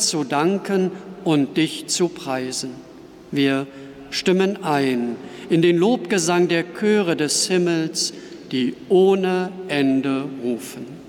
zu danken und dich zu preisen. Wir stimmen ein in den Lobgesang der Chöre des Himmels, die ohne Ende rufen.